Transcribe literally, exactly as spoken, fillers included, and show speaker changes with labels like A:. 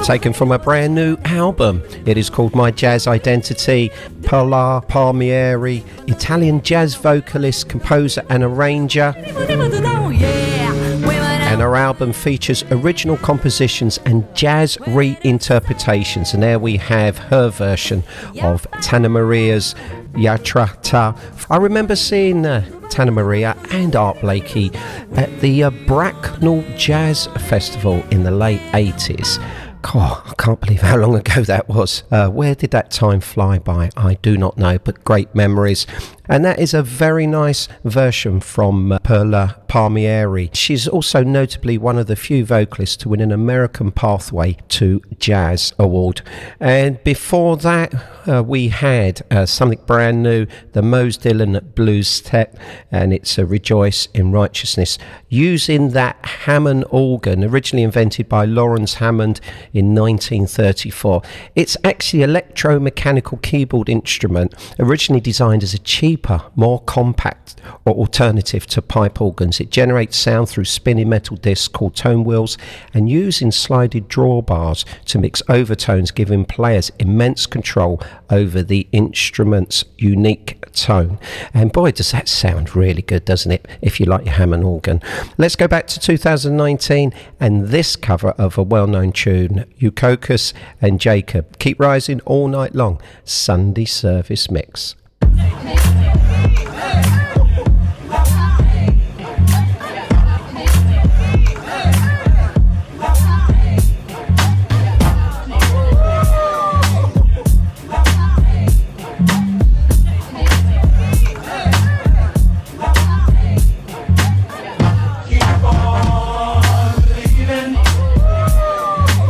A: taken from a brand new album. It is called My Jazz Identity. Perla Palmieri, Italian jazz vocalist, composer and arranger. And her album features original compositions and jazz reinterpretations. And there we have her version of Tana Maria's Yatra Ta. I remember seeing uh, Tana Maria and Art Blakey at the uh, Bracknell Jazz Festival in the late eighties. God, I can't believe how long ago that was. Uh, where did that time fly by? I do not know, but great memories. And that is a very nice version from uh, Perla Palmieri. She's also notably one of the few vocalists to win an American Pathway to Jazz Award. And before that, uh, we had uh, something brand new, the Mose Dillon Blues Step, and it's a Rejoice in Righteousness, using that Hammond organ, originally invented by Lawrence Hammond in nineteen thirty-four. It's actually an electromechanical keyboard instrument, originally designed as a cheaper, more compact or alternative to pipe organs. It generates sound through spinning metal discs called tone wheels and using slided drawbars to mix overtones, giving players immense control over the instrument's unique tone. And boy, does that sound really good, doesn't it, if you like your Hammond organ. Let's go back to two thousand nineteen and this cover of a well-known tune, Eucocus and Jacob, Keep Rising All Night Long, Sunday Service Mix.